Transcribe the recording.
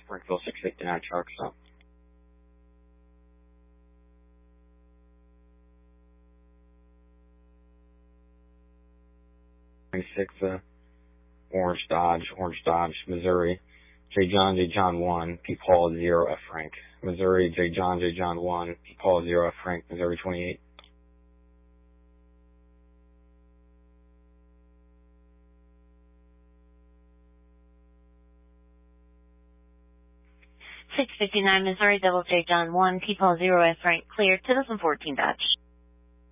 Frankville 659 truck stop. 26, Orange Dodge, Missouri. J. John 1, P. Paul 0, F. Frank. Missouri, J. John 1, P. Paul 0, F. Frank, Missouri 28. 659 Missouri, Double J. John 1, P. Paul 0, F. Frank, cleared. 2014 Dodge.